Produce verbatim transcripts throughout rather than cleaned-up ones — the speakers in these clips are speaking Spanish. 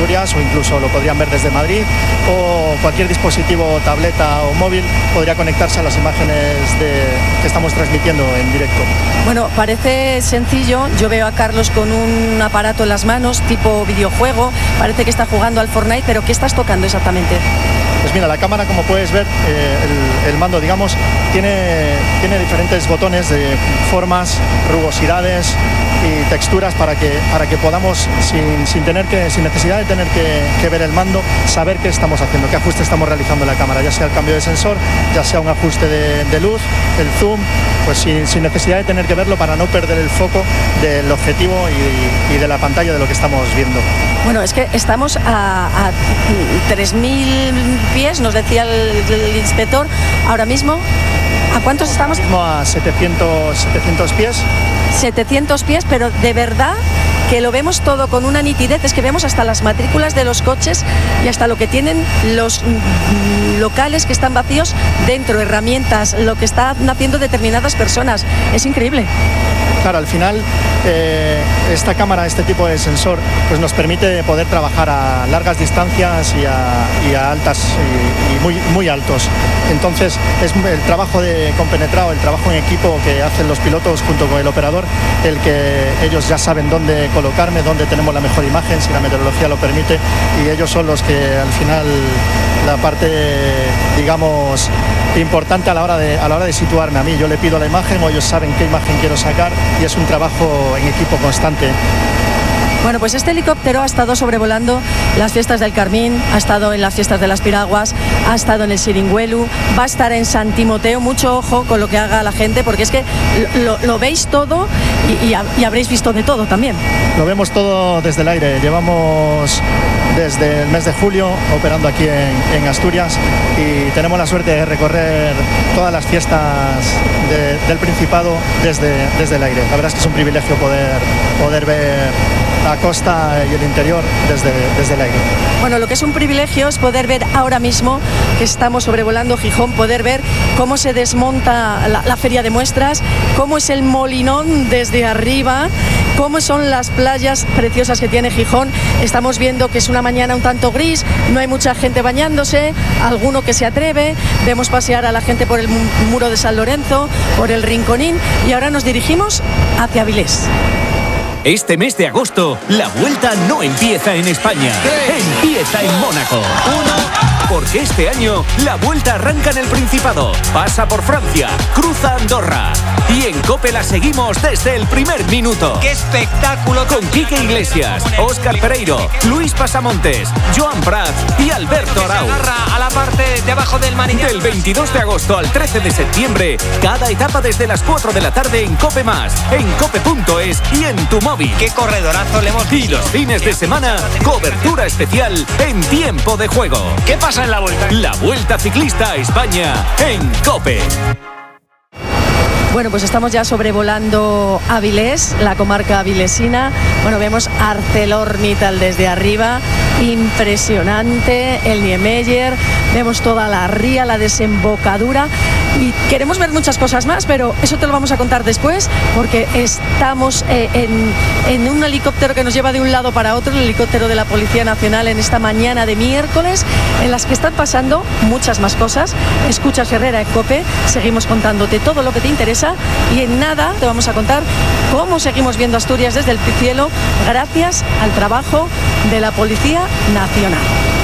Asturias, o incluso lo podrían ver desde Madrid, o cualquier dispositivo, tableta o móvil podría conectarse a las imágenes de, que estamos transmitiendo en directo. Bueno, parece sencillo. Yo veo a Carlos con un aparato en las manos, tipo videojuego, parece que está jugando al Fortnite, pero ¿qué estás tocando exactamente? Pues mira, la cámara, como puedes ver, eh, el, el mando, digamos, tiene, tiene diferentes botones de formas, rugosidades y texturas para que, para que podamos, sin, sin, tener que, sin necesidad de tener que, que ver el mando, saber qué estamos haciendo, qué ajuste estamos realizando en la cámara, ya sea el cambio de sensor, ya sea un ajuste de, de luz, el zoom, pues sin, sin necesidad de tener que verlo, para no perder el foco del objetivo y, y de la pantalla de lo que estamos viendo. Bueno, es que estamos a, a tres mil pies, nos decía el, el inspector, ahora mismo. ¿A cuántos estamos? Ahora mismo a setecientos, setecientos pies. setecientos pies, pero de verdad que lo vemos todo con una nitidez, es que vemos hasta las matrículas de los coches y hasta lo que tienen los locales que están vacíos dentro, herramientas, lo que están haciendo determinadas personas. Es increíble. Claro, al final eh, esta cámara, este tipo de sensor, pues nos permite poder trabajar a largas distancias y a, y a altas y, y muy, muy altos. Entonces es el trabajo de compenetrado, el trabajo en equipo que hacen los pilotos junto con el operador, el que ellos ya saben dónde colocarme, dónde tenemos la mejor imagen, si la meteorología lo permite, y ellos son los que al final la parte, digamos, importante a la hora de a la hora de situarme a mí. Yo le pido la imagen o ellos saben qué imagen quiero sacar, y es un trabajo en equipo constante. Bueno, pues este helicóptero ha estado sobrevolando las fiestas del Carmín, ha estado en las fiestas de las Piraguas, ha estado en el Siringuelu, va a estar en San Timoteo. Mucho ojo con lo que haga la gente, porque es que lo, lo veis todo y, y, y habréis visto de todo también. Lo vemos todo desde el aire. Llevamos desde el mes de julio operando aquí en, en Asturias, y tenemos la suerte de recorrer todas las fiestas de, del Principado desde, desde el aire. La verdad es que es un privilegio poder, poder ver la costa y el interior desde, desde el aire. Bueno, lo que es un privilegio es poder ver ahora mismo que estamos sobrevolando Gijón, poder ver cómo se desmonta la, la feria de muestras, cómo es el Molinón desde arriba, cómo son las playas preciosas que tiene Gijón. Estamos viendo que es una mañana un tanto gris, no hay mucha gente bañándose, alguno que se atreve, vemos pasear a la gente por el muro de San Lorenzo, por el Rinconín, y ahora nos dirigimos hacia Avilés. Este mes de agosto, la vuelta no empieza en España, empieza en Mónaco. Uno. Porque este año, la vuelta arranca en el Principado, pasa por Francia, cruza Andorra. Y en COPE la seguimos desde el primer minuto. ¡Qué espectáculo! Con Quique Iglesias, Óscar Pereiro, Luis Pasamontes, Joan Prats y Alberto Arau. Se agarra a la parte de abajo del manillar. Del veintidós de agosto al trece de septiembre, cada etapa desde las cuatro de la tarde en COPE Más, en cope punto es y en tu móvil. ¡Qué corredorazo le hemos visto! Y los fines de semana, cobertura especial en tiempo de juego. ¿Qué pasa en la vuelta? La Vuelta Ciclista a España en COPE. Bueno, pues estamos ya sobrevolando Avilés, la comarca avilesina. Bueno, vemos ArcelorMittal desde arriba, impresionante, el Niemeyer, vemos toda la ría, la desembocadura, y queremos ver muchas cosas más, pero eso te lo vamos a contar después, porque estamos eh, en, en un helicóptero que nos lleva de un lado para otro, el helicóptero de la Policía Nacional, en esta mañana de miércoles, en las que están pasando muchas más cosas. Escuchas Herrera en COPE, seguimos contándote todo lo que te interesa, y en nada te vamos a contar cómo seguimos viendo Asturias desde el cielo gracias al trabajo de la Policía Nacional.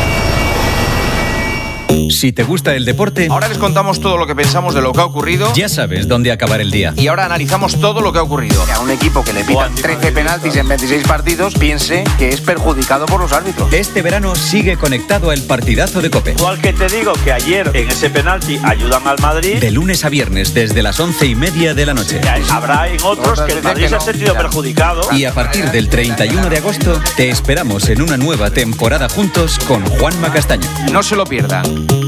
Si te gusta el deporte, ahora les contamos todo lo que pensamos de lo que ha ocurrido. Ya sabes dónde acabar el día. Y ahora analizamos todo lo que ha ocurrido. Que a un equipo que le pitan trece penaltis en veintiséis partidos piense que es perjudicado por los árbitros. Este verano sigue conectado al partidazo de COPE. Igual que te digo que ayer en ese penalti ayudan al Madrid. De lunes a viernes desde las once y media de la noche. Habrá en otros que el Madrid se ha sentido perjudicado. Y a partir del treinta y uno de agosto te esperamos en una nueva temporada juntos con Juanma Castaño. No se lo pierdan.